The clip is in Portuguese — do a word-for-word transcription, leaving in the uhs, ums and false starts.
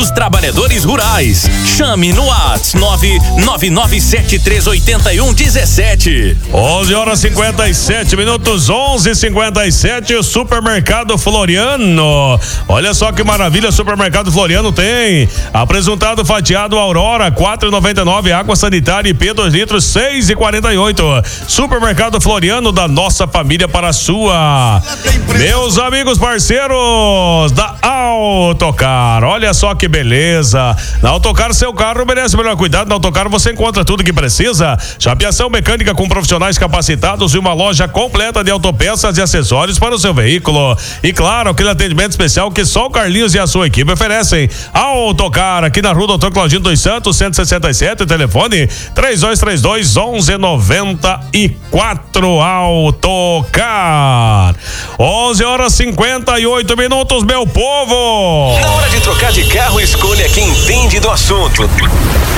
dos Trabalhadores Rurais. Chame no WhatsApp nove nove nove sete três oito um um sete. onze horas e cinquenta e sete minutos, onze e cinquenta e sete, o Supermercado Floriano. Olha só que maravilha, Supermercado Floriano tem apresentado fatiado Aurora quatro e noventa e nove, água sanitária I P dois litros seis e quarenta e oito. Supermercado Floriano, da nossa família para a sua. Meus amigos parceiros da Autocar, olha só que beleza. Na Autocar, seu carro merece o melhor cuidado. Na Autocar você encontra tudo que precisa. Chapeação mecânica com profissionais capacitados e uma loja completa de autopeças e acessórios para o seu veículo. E claro, aquele atendimento especial que só o Carlinhos e a sua equipe oferecem. Autocar, aqui na rua Doutor Claudino dos Santos, cento e sessenta e sete, telefone três dois três dois, onze noventa e quatro. Autocar. onze horas e cinquenta e oito minutos, meu povo. Na hora de trocar de carro, escolha quem entende do assunto.